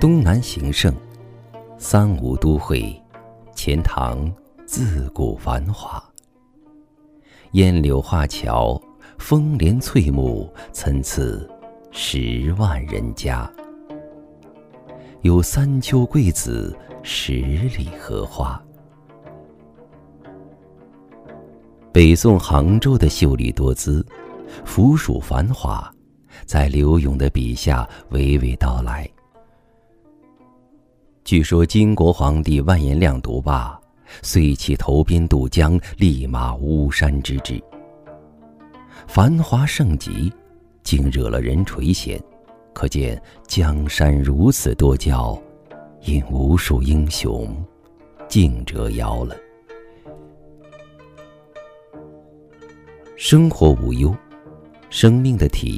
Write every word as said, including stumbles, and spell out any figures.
东南形胜，三吴都会，钱塘自古繁华。烟柳画桥，风帘翠幕，参差十万人家。有三秋桂子，十里荷花。北宋杭州的秀丽多姿，府属繁华，在柳永的笔下娓娓道来。据说金国皇帝完颜亮读罢，遂起投鞭渡江，立马巫山之志。繁华盛极，竟惹了人垂涎，可见江山如此多娇，因无数英雄竞折腰了。生活无忧，生命的体